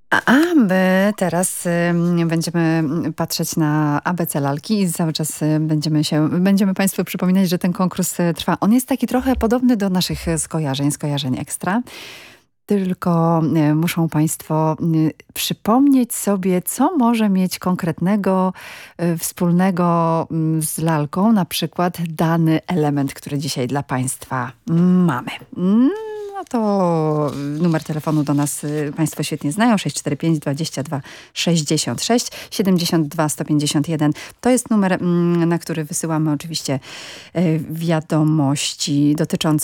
A my teraz będziemy patrzeć na ABC lalki i cały czas będziemy Państwu przypominać, że ten konkurs trwa. On jest taki trochę podobny do naszych skojarzeń ekstra. Tylko muszą Państwo przypomnieć sobie, co może mieć konkretnego, wspólnego z lalką, na przykład dany element, który dzisiaj dla Państwa mamy. No to numer telefonu do nas Państwo świetnie znają, 645 22 66 72 151. To jest numer, na który wysyłamy oczywiście wiadomości dotyczące